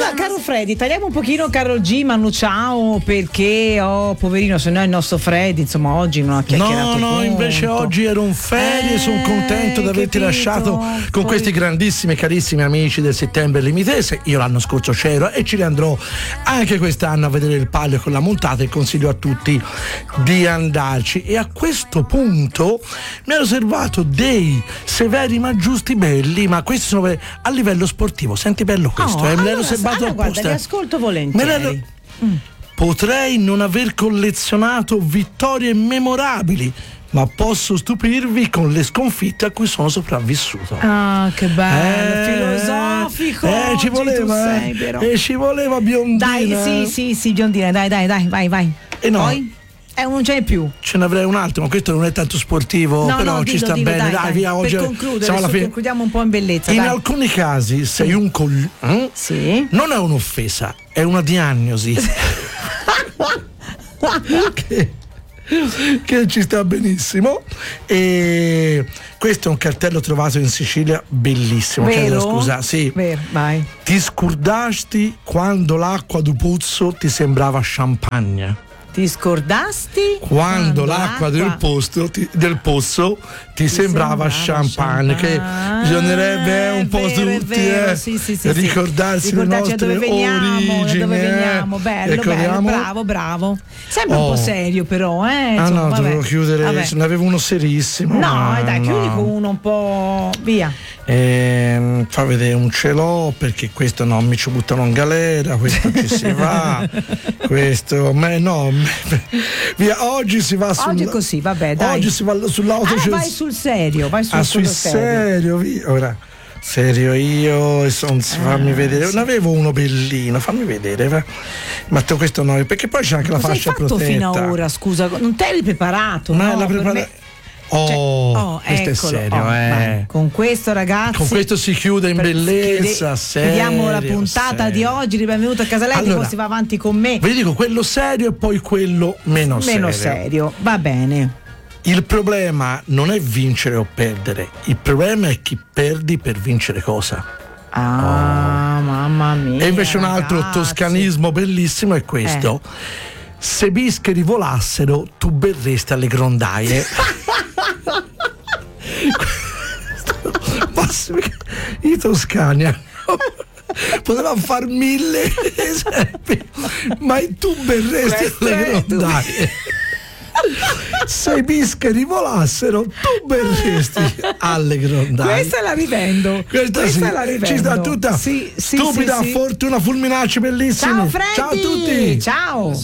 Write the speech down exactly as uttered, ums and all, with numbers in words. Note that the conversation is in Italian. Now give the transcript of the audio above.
Allora, caro Freddy, tagliamo un pochino Karol G, Manu Ciao, perché oh poverino, se no il nostro Freddy, insomma, oggi non ha chiacchierato. No, no, punto. invece oggi ero in ferie, Eh, sono contento di averti capito, lasciato con poi- questi grandissimi carissimi amici del Settembre Limitese. Io l'anno scorso c'ero e ci riandrò anche quest'anno a vedere il Palio con la montata, e consiglio a tutti di andarci. E a questo punto mi ero servato dei severi ma giusti belli, ma questi sono per- a livello sportivo. Senti bello questo, Oh, eh, me l'ero allora, servato allora, guarda, apposta. li ascolto Me volentieri. l'ero- Potrei non aver collezionato vittorie memorabili, ma posso stupirvi con le sconfitte a cui sono sopravvissuto. Ah, che bello, Eh, filosofico. eh, ci oggi voleva, tu eh. sei, però. E ci voleva biondina. Dai, sì, sì, sì, biondina, dai, dai, dai, vai, vai. E no. Poi? Eh, non ce n'è più. Ce ne avrei un altro, ma questo non è tanto sportivo, No, però no, ci dillo, sta dillo, bene. dai, Dai, dai. via, oggi Per concludere, siamo alla su, fine. concludiamo un po' in bellezza. In dai. alcuni casi sei un coglione. Sì. Non è un'offesa, è una diagnosi. che, che ci sta benissimo. E questo è un cartello trovato in Sicilia, bellissimo. Vero? Chiedo scusa, sì. Vero, vai. Ti scordasti quando l'acqua del pozzo ti sembrava champagne. Ti scordasti Quando l'acqua del, posto, ti- del pozzo ti, sembrava, sembrava champagne, che champagne. bisognerebbe Ah, un po' è vero, è tutti vero, eh, sì, sì, sì, ricordarsi sì. le Ricordarci nostre da dove veniamo, origini. da dove eh. veniamo, bello, Ricordiamo- bello, bravo, bravo. Sembra un Oh. po' serio però, eh? Ah insomma, no, vabbè. dovevo chiudere, Vabbè. ce ne avevo uno serissimo. No, ma dai, no. chiudi con uno un po'. Via. Ehm, fa vedere un ce l'ho, perché questo no, mi ci buttano in galera, questo ci si va, questo me no, me- via, oggi si va sul, Oggi è così, vabbè, dai. oggi si va sull'auto, Ah, cioè- vai sul serio, vai sul ah, sul quello serio. serio, via. Ora serio io e son, fammi vedere, sì. ne avevo uno bellino, fammi vedere, va. Ma te questo no, perché poi c'è anche la Cosa hai fascia fatto protetta. fino a ora, scusa? Non ti eri preparato? Ma no, la per prepara- me- Oh, Cioè, oh, questo eccolo, è serio, oh, eh. vai. Con questo, ragazzi, Con questo si chiude in per- bellezza, chiude- chiudiamo la serio, puntata serio. di oggi. Benvenuto a Casaletti, Allora, poi si va avanti con me. Vi dico quello serio e poi quello meno, Meno serio, va bene. Il problema non è vincere o perdere, il problema è chi perdi per vincere cosa. Ah, mamma mia. E invece un altro ragazzi. toscanismo bellissimo è questo. Se bischeri volassero, tu berresti alle grondaie. Massimo, i toscani hanno- potevamo far mille esempi, ma tu berresti Questo alle è tu. grondaie. Se i bischeri volassero, tu berresti alle grondaie. Questa la rivendo. Questa, Questa sì, la rivendo. ci sta tutta Sì, sì, stupida sì, sì. fortuna fulminacci bellissimi. Ciao Freddy. Ciao a tutti. Ciao.